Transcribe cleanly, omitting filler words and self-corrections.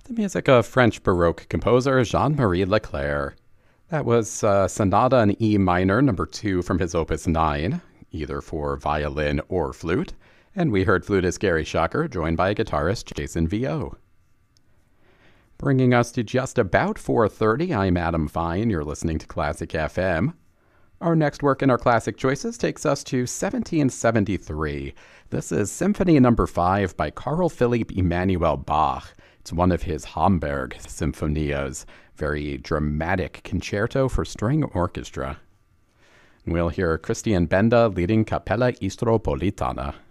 The music of French Baroque composer Jean-Marie Leclerc. That was Sonata in E minor, number 2 from his Opus 9, either for violin or flute. And we heard flutist Gary Schocker, joined by guitarist Jason Vio. Bringing us to just about 4:30, I'm Adam Fine. You're listening to Classic FM. Our next work in our classic choices takes us to 1773. This is Symphony No. 5 by Carl Philipp Emanuel Bach. It's one of his Hamburg symphonias, very dramatic concerto for string orchestra. We'll hear Christian Benda leading Capella Istropolitana.